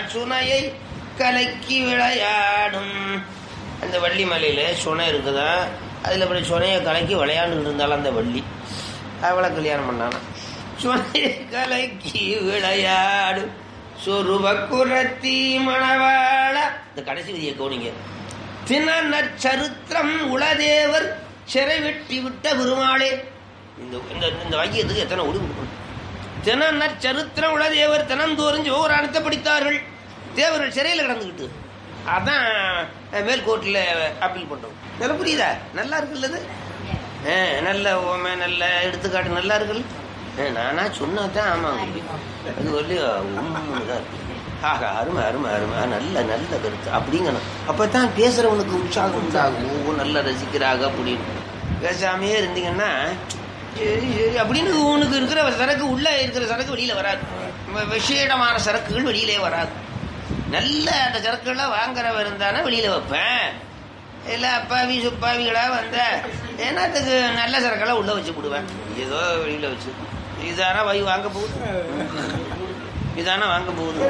சுனையை கலக்கி விளையாடும். அந்த வள்ளி மலையில சுனை இருக்குதா, அதுல இப்படி சுனையை கலக்கி விளையாண்டுட்டு இருந்தாலும் அந்த வள்ளி அவளை கல்யாணம் பண்ணானா. சுனையை கலக்கி விளையாடும் சொருவ குரத்தி மணவாள. இந்த கடைசி விதியை கவனிங்க. தினநற்சரித்திரம் உளதேவர் சிறை வெட்டி விட்ட பெருமாளே. இந்த வாக்கியத்துக்கு எத்தனை ஒளி கொடுக்கணும். தினநற்சரித்திரம் உளதேவர் தினந்தோறும் சிவபுராணத்தை படித்தார்கள். தேவர்கள் சிறையில் கிடந்துக்கிட்டு அதான் மேல்கோர்ட்டில் அப்பீல் பண்றோம். நல்லா புரியுதா? நல்லா இருக்குல்லது. நல்ல ஓமை, நல்ல எடுத்துக்காட்டு நல்லா இருக்குல்ல. நானா சொன்னாதான் ஆமா அது ஒரு உண்மைதான் இருக்கு. ஆகா, அருமை அருமை அருமை, நல்ல நல்ல கருத்து அப்படிங்கணும். அப்பதான் பேசுறவனுக்கு உற்சாகம் உண்டாகும். நல்லா ரசிக்கிறாங்க அப்படின்னு. பேசாமையே இருந்தீங்கன்னா சரி சரி அப்படின்னு உனக்கு இருக்கிற சரக்கு உள்ள இருக்கிற சரக்கு வெளியில வராது. விஷேடமான சரக்குகள் வெளியிலே வராது. நல்ல அந்த சரக்குகள்லாம் வாங்குறவ இருந்தானா வெளியில வைப்பேன். இல்லை அப்பாவி சுப்பாவிகளா வந்த என்னத்துக்கு நல்ல சரக்கெல்லாம் உள்ள வச்சு விடுவேன். ஏதோ வெளியில வச்சு இதானா வாங்க போகுது, இதானா வாங்க போகுது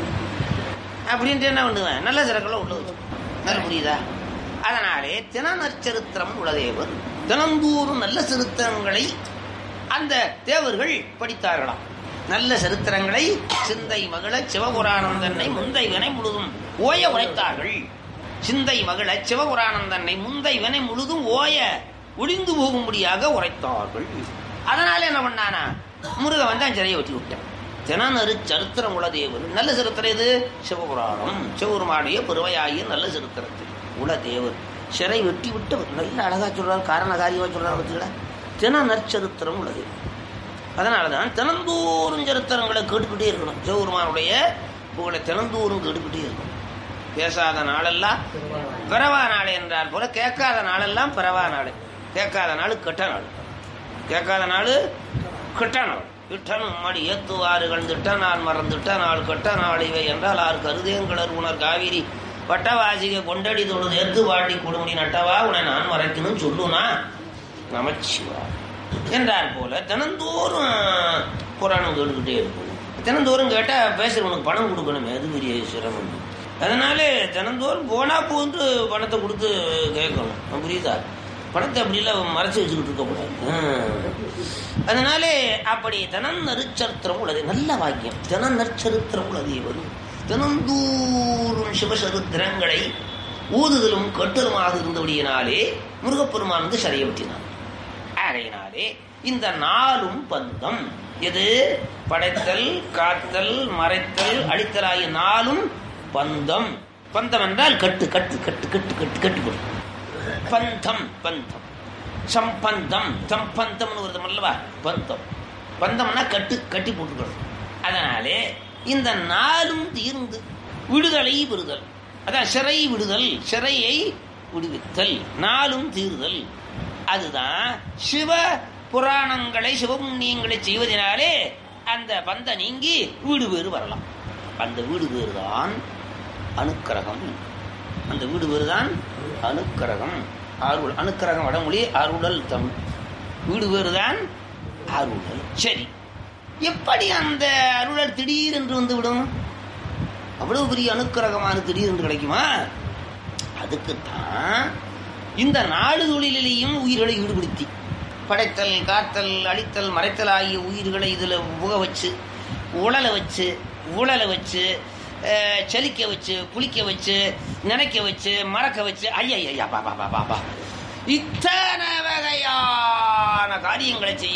அப்படின்ட்டு என்ன பண்ணுவேன். நல்ல சரக்கெல்லாம் உள்ள வச்சு. நல்ல புரியுதா? அதனாலே தினநற்சரித்திரம் உளதேவர் தினந்தோறும் நல்ல சரித்திரங்களை அந்த தேவர்கள் படித்தார்களாம். நல்ல சரித்திரங்களை சிந்தை மகள சிவபுராணம் தன்னை முந்தை வினை முழுதும் ஓய உரைத்தார்கள். சிந்தை மகள சிவபுராணம் தன்னை முந்தை வினை முழுதும் ஓய ஒளிந்து போகும்படியாக உரைத்தார்கள். அதனால என்ன பண்ணானா, முருகன் வந்து சிறையை வெட்டி விட்டான். தினநறு சரித்திரம் உளதேவர். நல்ல சரித்திரம் இது சிவபுராணம். சிவபெருமானுடைய பெருமையாகிய நல்ல சரித்திரத்தில் உளதேவர் சிறை வெட்டி விட்டு நல்ல அழகா சொல்றாரு. காரண காரியமா சொல்றாரு வச்சுக்கல. தினநற்சரித்திரம் உளதேவர். அதனாலதான் தினந்தோறும் சரித்திரங்களை கேட்டுக்கிட்டே இருக்கணும். சிவபெருமானுடைய புகழை தினந்தோறும் கேட்டுக்கிட்டே இருக்கணும். பேசாத நாளெல்லாம் பிறவா நாள் என்றால் போல கேட்காத நாளெல்லாம் பிறவா நாள். கேட்காத நாள் கெட்ட நாள். கேட்காத நாள் கெட்ட நாள். விட்டனும் மடி ஏத்துவாறுகள் திட்ட நான் மறந்துட்ட நாள் கெட்ட நாள் இவை என்றால் ஆறு கருதேங்களர் உணர் காவிரி வட்டவாசிக கொண்டடி தொழுது ஏத்து வாட்டி கொடுமுடி நட்டவா உன்னை நான் மறைக்கணும் சொல்லுனா நமச்சிவா என்றார் போல தினந்தோறும் புராணம் கேட்டுக்கிட்டே இருக்கும். தினந்தோறும் கேட்டா பேசுறவனுக்கு பணம் கொடுக்கணுமே, அது பெரிய சிரமம். அதனால தினந்தோறும் போனா போன்று பணத்தை கொடுத்து கேட்கணும். புரியுதா? பணத்தை அப்படி இல்லை மறைச்சு வச்சுக்கிட்டு இருக்க கூடாது. அதனால அப்படி தினநற்சரித்திரம் உள்ளது. நல்ல வாக்கியம். தினநற்சரித்திரம் உள்ளது. வரும் தினந்தோறும் சிவசரித்திரங்களை ஊதுதலும் கட்டுதலுமாக இருந்தபடியினாலே முருகப்பெருமான் வந்து சரிய விட்டினான். ஆகையினாலே இந்த நாளும் பந்தம் எது? படைத்தல், காத்தல், மறைத்தல், அழித்தல் ஆகிய நாளும் பந்தம். பந்தம் என்றால் கட்டு கட்டு கட்டு கட்டு கட்டு கட்டுப்படும். பந்தம் பந்தம் சம்பந்தம் சம்பந்தம்னு வருது அல்லவா? பந்தம் பந்தம்னா கட்டு கட்டி போட்டுக்கணும். அதனாலே இந்த நாளும் தீர்ந்து விடுதலை பெறுதல். அதான் சிறை விடுதல், சிறையை விடுவித்தல், நாளும் தீர்தல். அதுதான் சிவ புராணங்களை சிவபுண்ணியங்களை செய்வதனாலே அந்த பந்த நீங்கி வீடு பேறு வரலாம். அந்த வீடு பேறு தான் அனுக்கிரகம். அந்த வீடு பேறு தான் அனுக்கிரகம். ஆறுதல். அனுக்கிரகம் வடமொழி, அருளல் தமிழ். வீடு பேறு தான் அருளல். சரி, எப்படி அந்த அருளல் திடீரென்று வந்து விடும்? அவ்வளவு பெரிய அனுக்கிரகமான திடீரென்று கிடைக்குமா? அதுக்குத்தான் இந்த நாடு தொழிலையும் உயிர்களை ஈடுபடுத்தி படைத்தல், காத்தல், அழித்தல், மறைத்தல் ஆகிய உயிர்களை இதில் புக வச்சு, உழலை வச்சு, ஊழலை வச்சு, செலிக்க வச்சு, புளிக்க வச்சு, நினைக்க வச்சு, மறக்க வச்சு, ஐயா பாபா பாபா இத்தனை வகையான காரியங்களை செய்ய